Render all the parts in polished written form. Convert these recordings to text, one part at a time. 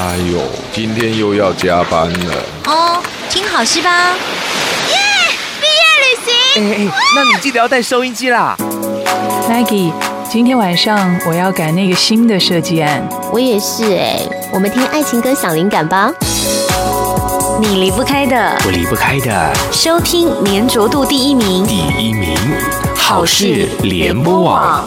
哎呦，今天又要加班了。 哦，听好戏吧。 耶！毕业旅行。 那你记得要带收音机啦。 Maggie， 今天晚上我要赶那个新的设计案。 我也是我们听爱情歌想灵感吧。 你离不开的， 我离不开的， 收听粘着度第一名， 好事联播网。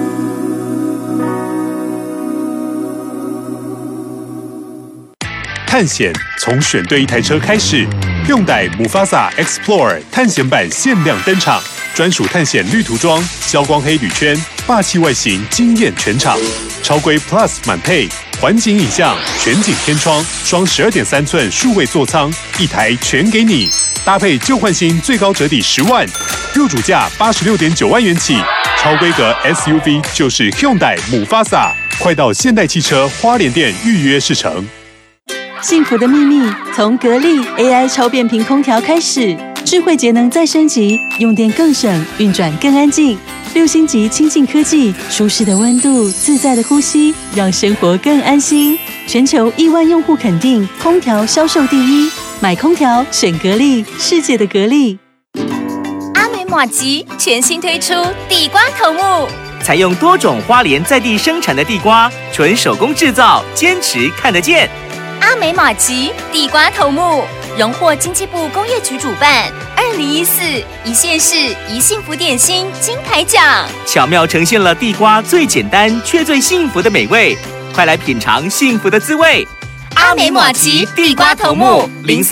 探险从选对一台车开始，用代 Mufasa Explorer 探险版限量登场，专属探险绿涂装、消光黑铝圈，霸气外形惊艳全场。超规 Plus 满配，环景影像、全景天窗、双12.3寸数位座舱，一台全给你，搭配旧换新最高折抵10万，入主价86.9万元起。超规格 SUV 就是 Hyundai Mufasa， 快到现代汽车花莲店预约试乘。 幸福的秘密从格力 AI 超变频空调开始，智慧节能再升级，用电更省，运转更安静。6星级清净科技，舒适的温度，自在的呼吸，让生活更安心。全球1万用户肯定，空调销售第一，买空调选格力，世界的格力。 阿美玛吉全新推出地瓜头目， 采用多种花莲在地生产的地瓜，纯手工制造，坚持看得见。 阿美玛吉地瓜头目荣获经济部工业局主办2014一县市一幸福点心金牌奖， 巧妙呈现了地瓜最简单却最幸福的美味，快来品尝幸福的滋味。 阿美玛吉地瓜头目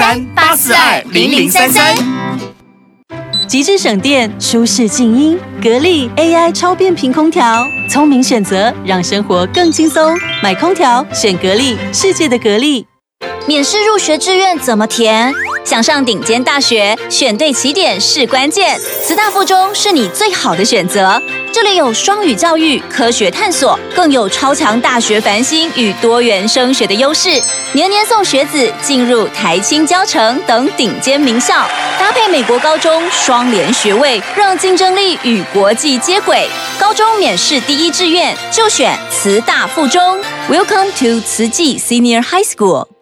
03-842-0033。 极致省电，舒适静音，格力 AI 超变频空调，聪明选择，让生活更轻松。买空调选格力，世界的格力。 免试入学志愿怎么填？想上顶尖大学，选对起点是关键。慈大附中是你最好的选择，这里有双语教育、科学探索，更有超强大学繁星与多元升学的优势，年年送学子进入台清交成等顶尖名校，搭配美国高中双联学位，让竞争力与国际接轨。高中免试第一志愿就选慈大附中。Welcome to 慈济 Senior High School。